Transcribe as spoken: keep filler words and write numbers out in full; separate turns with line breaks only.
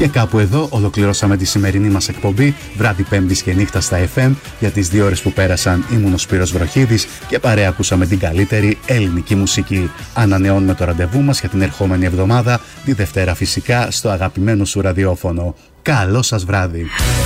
Και κάπου εδώ ολοκληρώσαμε τη σημερινή μας εκπομπή βράδυ Πέμπτης και νύχτα στα εφ εμ. Για τις δύο ώρες που πέρασαν ήμουν ο Σπύρος Βροχίδης και παρέα ακούσαμε την καλύτερη ελληνική μουσική. Ανανεώνουμε το ραντεβού μας για την ερχόμενη εβδομάδα, τη Δευτέρα φυσικά, στο αγαπημένο σου ραδιόφωνο. Καλό σας βράδυ!